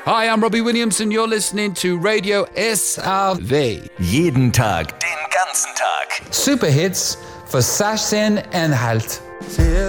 Hi, I'm Robbie Williams and you're listening to Radio SRW. Jeden Tag, den ganzen Tag. Superhits für 16,5.